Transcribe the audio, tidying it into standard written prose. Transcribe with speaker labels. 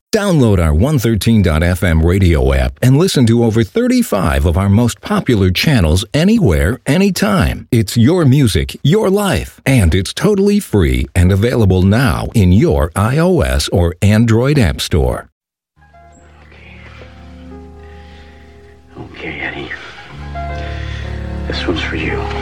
Speaker 1: Download our 113.fm radio app and listen to over 35 of our most popular channels anywhere, anytime. It's your music, your life, and it's totally free and available now in your iOS or Android app store.
Speaker 2: Okay, Eddie. This one's for you.